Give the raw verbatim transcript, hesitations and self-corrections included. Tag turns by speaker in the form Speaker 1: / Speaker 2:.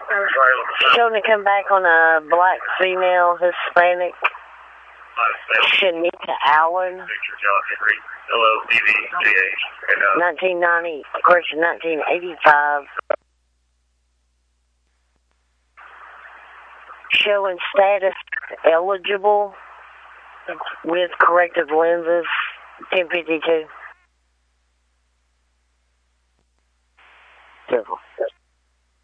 Speaker 1: Showing to come back on a black female, Hispanic, Shanita Allen. nineteen ninety, correction, nineteen eighty-five. Showing status eligible with corrective lenses, ten fifty-two. Careful.